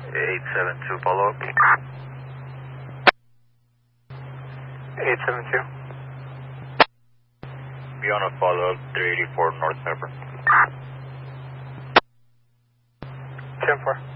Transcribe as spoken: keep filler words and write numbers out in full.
eight seven two, follow up. eight seven two. Be on a follow up, three eighty-four North Pepper. ten four.